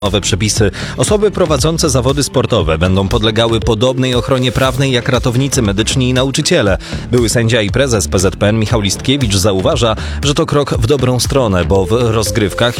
Nowe przepisy. Osoby prowadzące zawody sportowe będą podlegały podobnej ochronie prawnej jak ratownicy medyczni i nauczyciele. Były sędzia i prezes PZPN Michał Listkiewicz zauważa, że to krok w dobrą stronę, bo w rozgrywkach